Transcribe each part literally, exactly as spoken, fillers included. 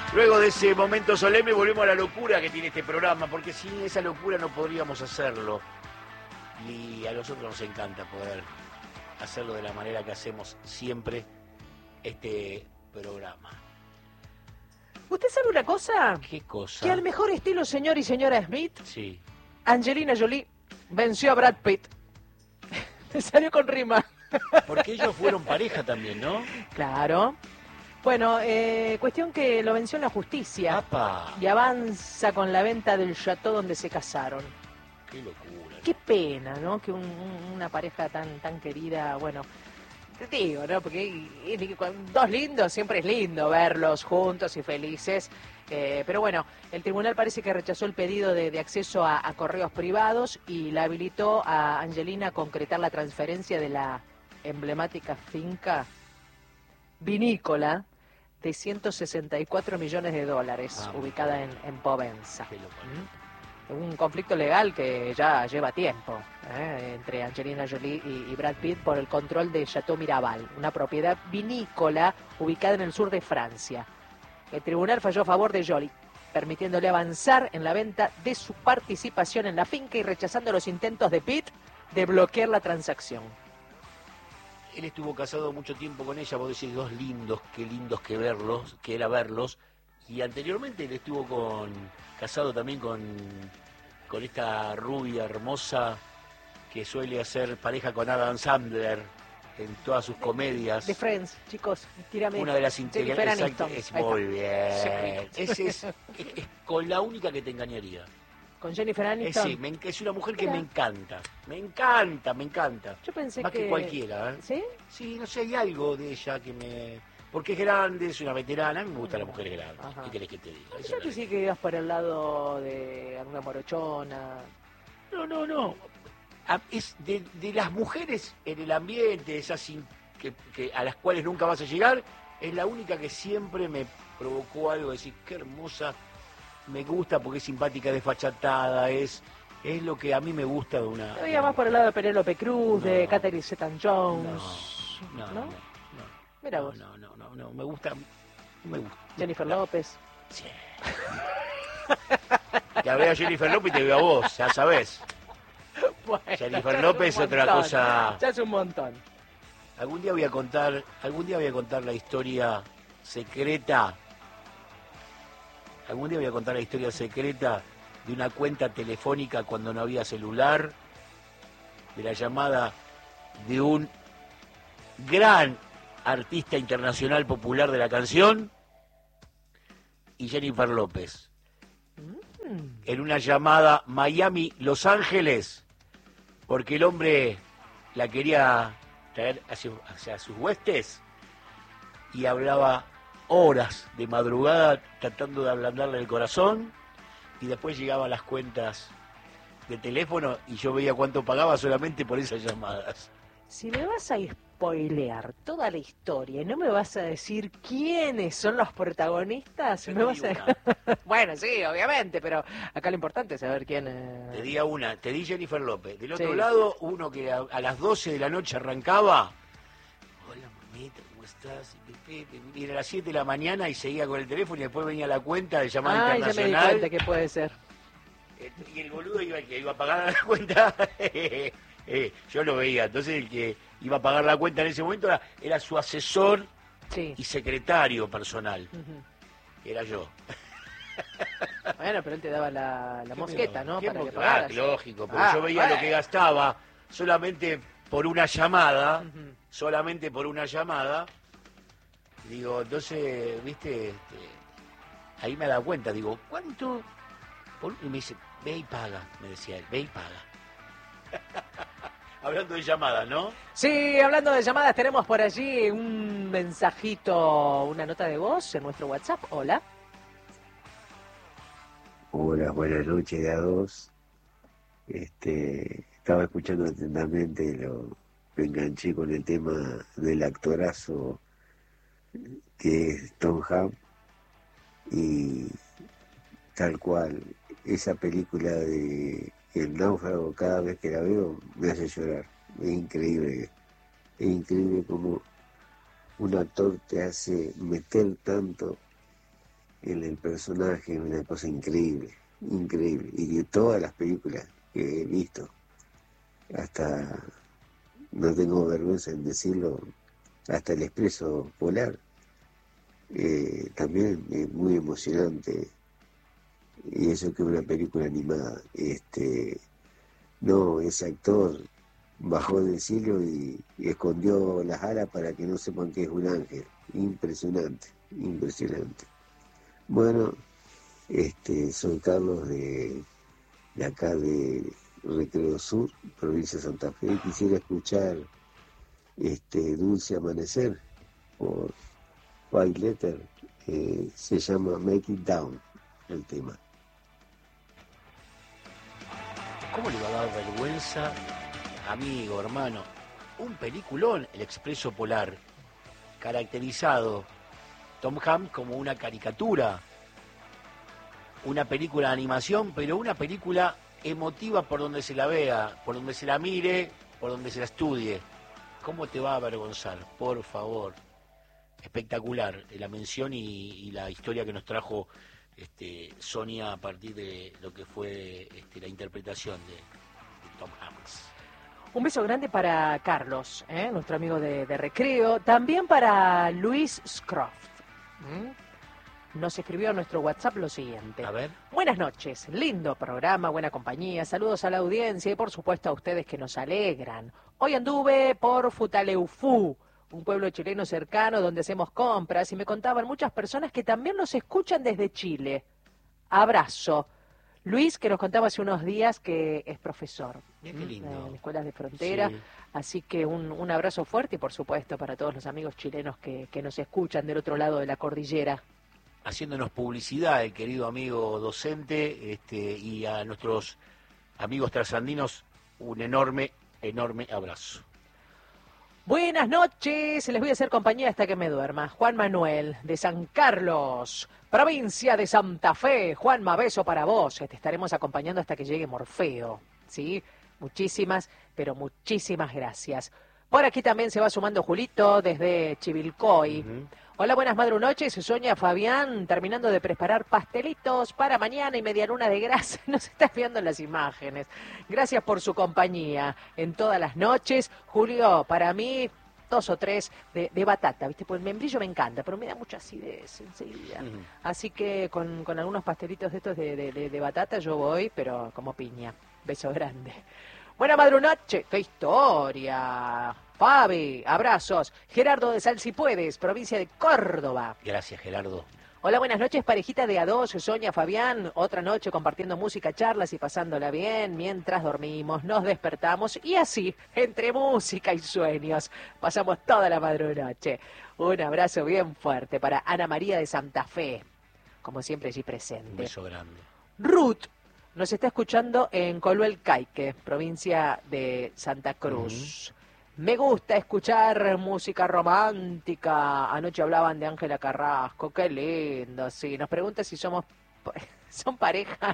Luego de ese momento solemne volvemos a la locura que tiene este programa, porque sin esa locura no podríamos hacerlo. Y a nosotros nos encanta poder hacerlo de la manera que hacemos siempre este programa. ¿Usted sabe una cosa? ¿Qué cosa? Que al mejor estilo señor y señora Smith, Sí. Angelina Jolie venció a Brad Pitt. Me salió con rima. Porque ellos fueron pareja también, ¿no? Claro. Bueno, eh, cuestión que lo venció en la justicia. ¡Apa! Y avanza con la venta del chateau donde se casaron. ¡Qué locura! Qué pena, ¿no? Que un, un, una pareja tan tan querida, bueno, te digo, ¿no? Porque dos lindos siempre es lindo verlos juntos y felices. Eh, pero bueno, el tribunal parece que rechazó el pedido de, de acceso a, a correos privados y la habilitó a Angelina a concretar la transferencia de la emblemática finca vinícola de ciento sesenta y cuatro millones de dólares, ah, ubicada en, en Povenza. Qué loco. ¿Mm? Un conflicto legal que ya lleva tiempo ¿eh? entre Angelina Jolie y, y Brad Pitt por el control de Chateau Miraval, una propiedad vinícola ubicada en el sur de Francia. El tribunal falló a favor de Jolie, permitiéndole avanzar en la venta de su participación en la finca y rechazando los intentos de Pitt de bloquear la transacción. Él estuvo casado mucho tiempo con ella, vos decís, dos lindos, qué lindos que verlos, que era verlos. Y anteriormente él estuvo con casado también con, con esta rubia hermosa que suele hacer pareja con Adam Sandler en todas sus comedias. De Friends, chicos, tírame. Una de las integrales. Es muy bien. Sí. Ese es, es, es con la única que te engañaría. ¿Con Jennifer Aniston? Eh, sí, me, es una mujer que Mira. me encanta. Me encanta, me encanta. Yo pensé Más que, que... cualquiera, ¿eh? ¿Sí? Sí, no sé, hay algo de ella que me... Porque es grande, es una veterana, a mí me gustan las mujeres grandes. Ajá. ¿Qué querés que te diga? Esa Yo es la pensé que ibas por el lado de alguna morochona. No, no, no. A- Es de, de las mujeres en el ambiente, esas in- que, que a las cuales nunca vas a llegar, es la única que siempre me provocó algo de decir, qué hermosa, me gusta porque es simpática, desfachatada, es, es lo que a mí me gusta de una... Yo iba más por el lado de Penélope Cruz, No. de Catherine Zeta-Jones. No, no, ¿No? no, no. Mira no, vos. No, no, no, no, me gusta, me gusta. Jennifer No. López. Sí. Te veo a Jennifer López y te veo a vos, ya sabés. Bueno, Jennifer ya López es un otra montón. cosa. Ya es un montón. Algún día voy a contar, algún día voy a contar la historia secreta. Algún día voy a contar la historia secreta de una cuenta telefónica cuando no había celular, de la llamada de un gran artista internacional popular de la canción y Jennifer López. Mm. En una llamada Miami-Los Ángeles, porque el hombre la quería traer hacia, hacia sus huestes y hablaba horas de madrugada tratando de ablandarle el corazón y después llegaban las cuentas de teléfono y yo veía cuánto pagaba solamente por esas llamadas. Si me vas a spoilear toda la historia y no me vas a decir quiénes son los protagonistas, Yo me te vas digo a... Bueno, sí, obviamente, pero acá lo importante es saber quién... eh, Te di a una, te di Jennifer López. Del otro Sí. lado, uno que a, a las doce de la noche arrancaba. Hola, mamita, ¿cómo estás? Y era a las siete de la mañana y seguía con el teléfono y después venía la cuenta de llamada Ay, ya me di internacional. cuenta que puede ser. Eh, Y el boludo iba, que iba a pagar la cuenta. eh, yo lo veía. Entonces el que iba a pagar la cuenta en ese momento era, era su asesor Sí. y secretario personal. Ujú. Era yo. Bueno, pero él te daba la, la mosqueta, ¿no? ¿Qué Para mo- que ah, pagaras. lógico, porque Ah, yo veía bueno. lo que gastaba solamente por una llamada, Ujú. solamente por una llamada. Digo, entonces, viste, este, ahí me da cuenta, digo, ¿cuánto? Por- Y me dice, ve y paga, me decía él, ve y paga. Hablando de llamadas, ¿no? Sí, hablando de llamadas, tenemos por allí un mensajito, una nota de voz en nuestro WhatsApp. Hola. Hola, buenas noches de a dos. Este, estaba escuchando atentamente, lo, me enganché con el tema del actorazo que es Tom Hanks y tal cual, esa película de El náufrago, cada vez que la veo me hace llorar. Es increíble, es increíble como un actor te hace meter tanto en el personaje, una cosa increíble, increíble. Y de todas las películas que he visto, hasta, no tengo vergüenza en decirlo, hasta El Expreso Polar, eh, también es muy emocionante. Y eso que es una película animada. Este, no, ese actor bajó del cielo y, y escondió las alas para que no sepan que es un ángel. Impresionante, impresionante. Bueno, este, soy Carlos de, de acá de Recreo Sur, provincia de Santa Fe, y quisiera escuchar este Dulce Amanecer por White Letter, eh, se llama Make It Down el tema. ¿Cómo le va a dar vergüenza, amigo, hermano? Un peliculón, El Expreso Polar, caracterizado Tom Hanks como una caricatura, una película de animación, pero una película emotiva por donde se la vea, por donde se la mire, por donde se la estudie. ¿Cómo te va a avergonzar? Por favor. Espectacular la mención y, y la historia que nos trajo este, Sonia a partir de lo que fue este, la interpretación de, de Tom Hanks. Un beso grande para Carlos, ¿eh? Nuestro amigo de, de Recreo. También para Luis Scroft. ¿Mm? Nos escribió a nuestro WhatsApp lo siguiente. A ver. Buenas noches, lindo programa, buena compañía. Saludos a la audiencia y por supuesto a ustedes que nos alegran. Hoy anduve por Futaleufú, un pueblo chileno cercano donde hacemos compras, y me contaban muchas personas que también nos escuchan desde Chile. Abrazo. Luis, que nos contaba hace unos días que es profesor. Mira qué lindo. En escuelas de frontera. Sí. Así que un, un abrazo fuerte y por supuesto para todos los amigos chilenos que, que nos escuchan del otro lado de la cordillera. Haciéndonos publicidad, el querido amigo docente, este, y a nuestros amigos trasandinos, un enorme, enorme abrazo. Buenas noches, les voy a hacer compañía hasta que me duerma. Juan Manuel, de San Carlos, provincia de Santa Fe. Juanma, beso para vos. Te estaremos acompañando hasta que llegue Morfeo, ¿sí? Muchísimas, pero muchísimas gracias. Por aquí también se va sumando Julito desde Chivilcoy. Uh-huh. Hola, buenas madrunoches. Sonia Fabián, terminando de preparar pastelitos para mañana y media luna de grasa. Nos estás viendo en las imágenes. Gracias por su compañía en todas las noches. Julio, para mí, dos o tres de, de batata, ¿viste? Pues el membrillo me encanta, pero me da mucha acidez enseguida. Uh-huh. Así que con, con algunos pastelitos de estos de, de, de, de batata yo voy, pero como piña. Beso grande. Buena madrunoche, qué historia. Fabi, abrazos. Gerardo de Sal Si Puedes, provincia de Córdoba. Gracias, Gerardo. Hola, buenas noches, parejita de A dos, Sonia, Fabián. Otra noche compartiendo música, charlas y pasándola bien mientras dormimos, nos despertamos y así, entre música y sueños, pasamos toda la madrunoche. Un abrazo bien fuerte para Ana María de Santa Fe, como siempre allí presente. Un beso grande. Ruth nos está escuchando en Coluel Caique, provincia de Santa Cruz. Uh-huh. Me gusta escuchar música romántica. Anoche hablaban de Ángela Carrasco, qué lindo, sí. Nos pregunta si somos son pareja.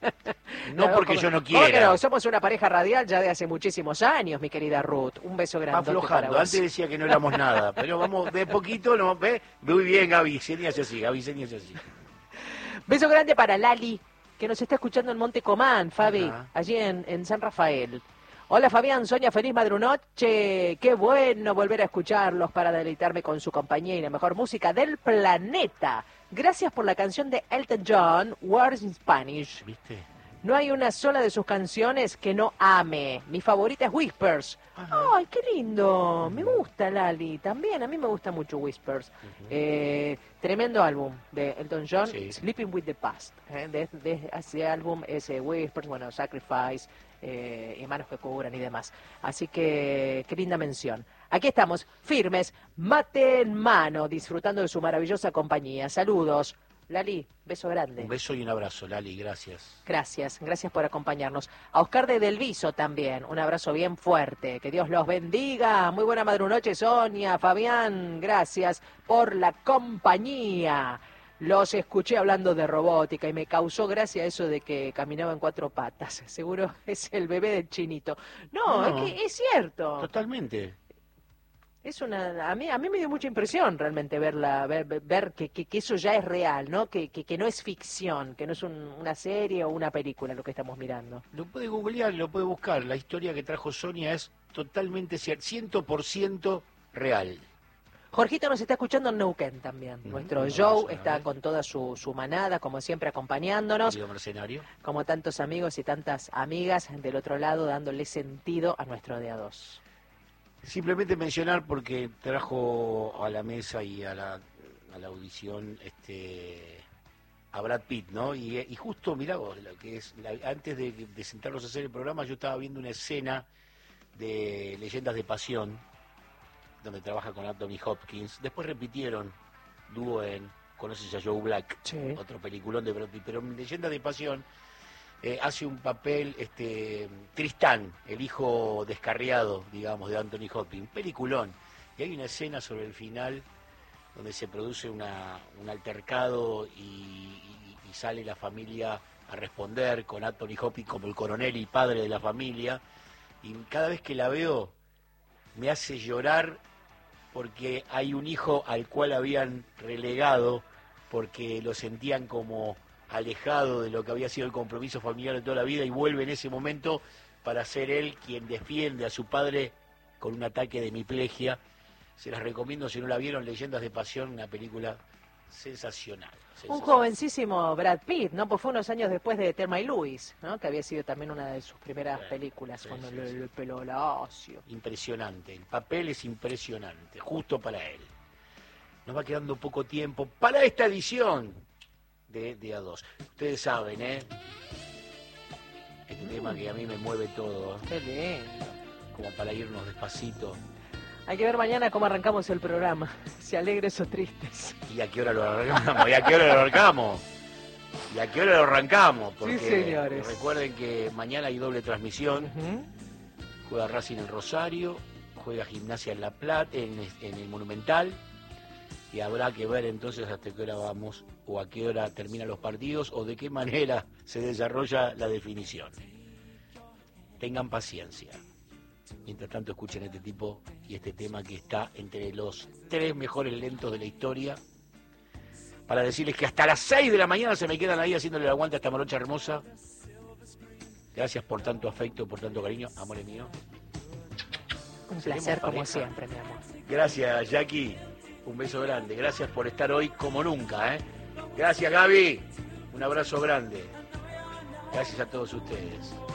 No, no porque como, yo no quiera. ¿Cómo que no? Somos una pareja radial ya de hace muchísimos años, mi querida Ruth. Un beso grande. Aflojando, antes decía que no éramos nada, pero vamos de poquito, no, ¿ve? Muy bien, Gaby, señas así, Gaby, señas así. Beso grande para Lali, que nos está escuchando en Monte Comán, Fabi, Ajá. allí en, en San Rafael. Hola Fabián, Sonia, feliz madrunoche. Qué bueno volver a escucharlos para deleitarme con su compañía y la mejor música del planeta. Gracias por la canción de Elton John, Words in Spanish. ¿Viste? No hay una sola de sus canciones que no ame. Mi favorita es Whispers. Ajá. ¡Ay, qué lindo! Uh-huh. Me gusta, Lali. También a mí me gusta mucho Whispers. Uh-huh. Eh, tremendo álbum de Elton John, sí. Sleeping with the Past. ¿eh? De, de ese álbum, ese Whispers, bueno, Sacrifice, eh, y Manos que Cubran y demás. Así que, qué linda mención. Aquí estamos, firmes, mate en mano, disfrutando de su maravillosa compañía. Saludos. Lali, beso grande. Un beso y un abrazo, Lali, gracias. Gracias, gracias por acompañarnos. A Oscar de Delviso también, un abrazo bien fuerte. Que Dios los bendiga. Muy buena madrunoche, Sonia, Fabián, gracias por la compañía. Los escuché hablando de robótica y me causó gracia eso de que caminaba en cuatro patas. Seguro es el bebé del Chinito. No, no es que es cierto. Totalmente. Es una, a mí, a mí me dio mucha impresión realmente verla, ver, ver que, que, que eso ya es real, ¿no? Que, que, que no es ficción, que no es un, una serie o una película lo que estamos mirando. Lo puede googlear, lo puede buscar. La historia que trajo Sonia es totalmente cierta, cien por ciento real. Jorgito nos está escuchando en Neuquén también. Mm, Nuestro un Joe abrazo, está ¿no? con toda su, su manada, como siempre, acompañándonos. Querido mercenario. Como tantos amigos y tantas amigas del otro lado, dándole sentido a nuestro día dos. Simplemente mencionar porque trajo a la mesa y a la, a la audición este a Brad Pitt, ¿no? Y, y justo, mirá vos, lo que es, la, antes de, de sentarnos a hacer el programa, yo estaba viendo una escena de Leyendas de Pasión, donde trabaja con Anthony Hopkins. Después repitieron dúo en ¿Conoces a Joe Black? Sí. Otro peliculón de Brad Pitt. Pero en Leyendas de Pasión eh, hace un papel este Tristán, el hijo descarriado, digamos, de Anthony Hopkins. Peliculón. Y hay una escena sobre el final donde se produce una, un altercado y, y, y sale la familia a responder con Anthony Hopkins como el coronel y padre de la familia. Y cada vez que la veo me hace llorar porque hay un hijo al cual habían relegado porque lo sentían como alejado de lo que había sido el compromiso familiar de toda la vida y vuelve en ese momento para ser él quien defiende a su padre con un ataque de hemiplegia. Se las recomiendo si no la vieron, Leyendas de Pasión, una película sensacional. sensacional. Un jovencísimo Brad Pitt, ¿no? Pues fue unos años después de Thelma y Louise, ¿no? Que había sido también una de sus primeras Sí, películas, sí, con sí, el, sí. el pelo lacio. Impresionante, el papel es impresionante, justo para él. Nos va quedando poco tiempo para esta edición de, de A dos. Ustedes saben, ¿eh? Este mm. tema que a mí me mueve todo, ¿eh? Qué lindo. Como para irnos despacito. Hay que ver mañana cómo arrancamos el programa, si alegres o tristes. ¿Y a qué hora lo arrancamos? ¿Y a qué hora lo arrancamos? ¿Y a qué hora lo arrancamos? Porque Sí, señores. Recuerden que mañana hay doble transmisión. Uh-huh. Juega Racing en Rosario, juega Gimnasia en La Plata, en, en el Monumental. Y habrá que ver entonces hasta qué hora vamos o a qué hora terminan los partidos o de qué manera se desarrolla la definición. Tengan paciencia. Mientras tanto escuchen este tipo y este tema que está entre los tres mejores lentos de la historia. Para decirles que hasta las seis de la mañana se me quedan ahí haciéndole el aguante a esta morocha hermosa. Gracias por tanto afecto, por tanto cariño, amores mío. Un placer como siempre, mi amor. Gracias, Jackie. Un beso grande. Gracias por estar hoy como nunca, ¿eh? Gracias, Gaby. Un abrazo grande. Gracias a todos ustedes.